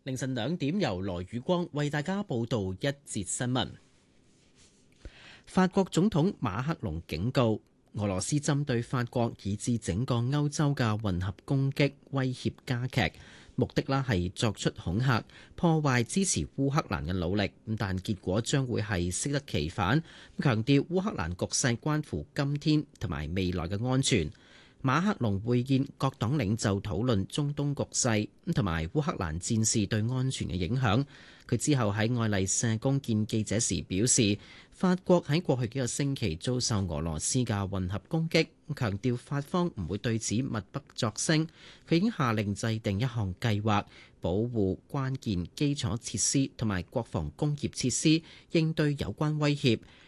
凌晨2點，由羅宇光為大家報道一節新聞。法國總統馬克龍警告，俄羅斯針對法國以至整個歐洲嘅混合攻擊威脅加劇，目的係作出恐嚇，破壞支持烏克蘭嘅努力，但結果將會係適得其反。強調烏克蘭局勢關乎今天同埋未來嘅安全。馬克龍會見各黨領袖討論中東局勢同埋烏克蘭戰事對安全嘅影響。佢之後喺愛麗舍宮見記者時表示，法國喺過去幾個星期遭受俄羅斯嘅混合攻擊，強調法方唔會對此默不作聲。佢已經下令制定一項計劃，保護關鍵基礎設施同埋國防工業設施，應對有關威脅。